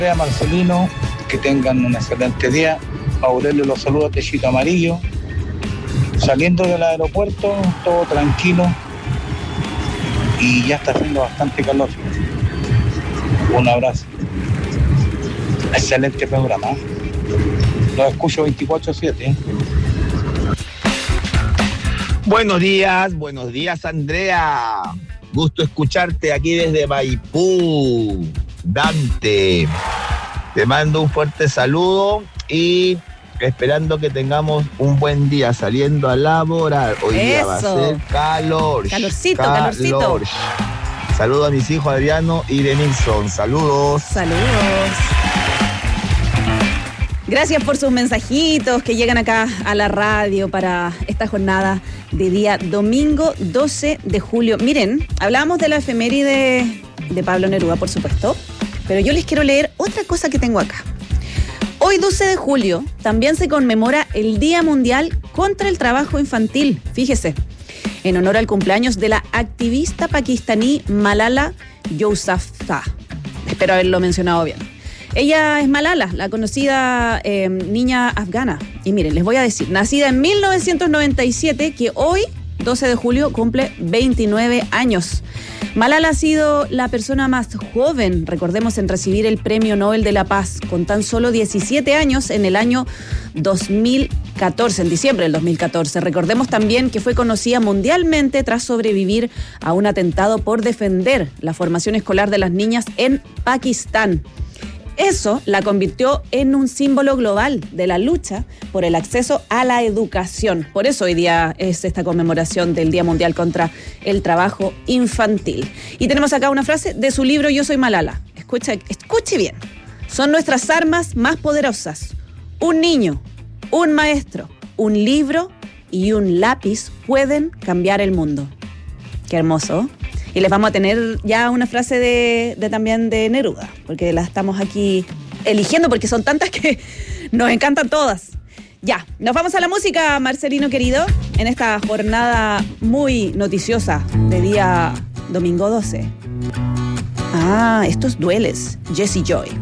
Marcelino, que tengan un excelente día. Aurelio los saluda, Techito Amarillo. Saliendo del aeropuerto, todo tranquilo y ya está haciendo bastante calor. Un abrazo. Excelente programa. Lo escucho 24/7. Buenos días Andrea. Gusto escucharte aquí desde Maipú. Dante, te mando un fuerte saludo y esperando que tengamos un buen día saliendo a laborar. Hoy día va a ser calor. Calorcito. Saludo a mis hijos Adriano y Denilson. Saludos. Gracias por sus mensajitos que llegan acá a la radio para esta jornada de día domingo 12 de julio. Miren, hablábamos de la efeméride de Pablo Neruda, por supuesto, pero yo les quiero leer otra cosa que tengo acá. Hoy 12 de julio también se conmemora el Día Mundial contra el Trabajo Infantil, fíjese, en honor al cumpleaños de la activista pakistaní Malala Yousafzai. Espero haberlo mencionado bien. Ella es Malala, la conocida niña afgana. Y miren, les voy a decir, nacida en 1997, que hoy, 12 de julio, cumple 29 años. Malala ha sido la persona más joven, recordemos, en recibir el Premio Nobel de la Paz, con tan solo 17 años en el año 2014, en diciembre del 2014. Recordemos también que fue conocida mundialmente tras sobrevivir a un atentado por defender la formación escolar de las niñas en Pakistán. Eso la convirtió en un símbolo global de la lucha por el acceso a la educación. Por eso hoy día es esta conmemoración del Día Mundial contra el Trabajo Infantil. Y tenemos acá una frase de su libro Yo soy Malala. Escuche bien. Son nuestras armas más poderosas. Un niño, un maestro, un libro y un lápiz pueden cambiar el mundo. Qué hermoso. Y les vamos a tener ya una frase de también de Neruda, porque la estamos aquí eligiendo, porque son tantas que nos encantan todas. Ya, nos vamos a la música, Marcelino querido, en esta jornada muy noticiosa de día domingo 12. Estos dueles, Jessie Joy.